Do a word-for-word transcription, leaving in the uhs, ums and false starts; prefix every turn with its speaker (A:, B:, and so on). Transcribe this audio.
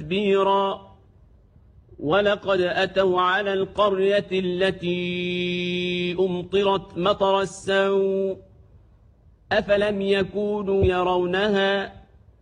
A: تتبيرا ولقد أتوا على القرية التي أمطرت مطر السوء أفلم يكونوا يرونها